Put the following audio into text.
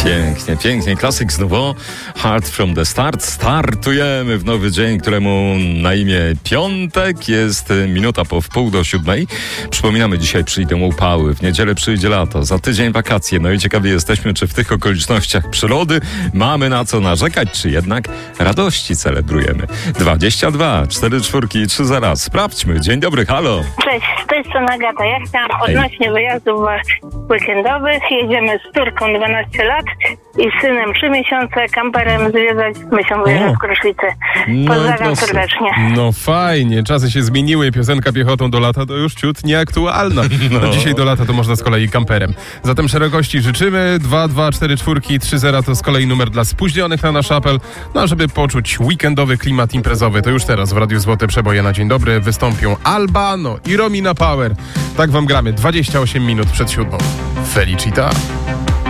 Pięknie, pięknie. Klasyk znowu. Hard from the start. Startujemy w nowy dzień, któremu na imię piątek. Jest minuta po wpół do 7. Przypominamy, dzisiaj przyjdą upały. W niedzielę przyjdzie lato. Za tydzień wakacje. No i ciekawi jesteśmy, czy w tych okolicznościach przyrody mamy na co narzekać, czy jednak radości celebrujemy. 22 44 30. Sprawdźmy. Dzień dobry, halo. Cześć, z tej strony Agata. Ja chciałam odnośnie wyjazdów weekendowych. Jedziemy z córką 12 lat i z synem 3 miesiące kamperem zwiedzać myślą wyjeżdżać w Kruszwicy. Pozdrawiam serdecznie. No fajnie, czasy się zmieniły. Piosenka piechotą do lata to już ciut nieaktualna. No dzisiaj do lata to można z kolei kamperem. Zatem szerokości życzymy. 2244 30 to z kolei numer dla spóźnionych na nasz apel. No a żeby poczuć weekendowy klimat imprezowy, to już teraz w Radiu Złote Przeboje na dzień dobry wystąpią Albano i Romina Power. Tak wam gramy 28 minut przed 7. Felicita.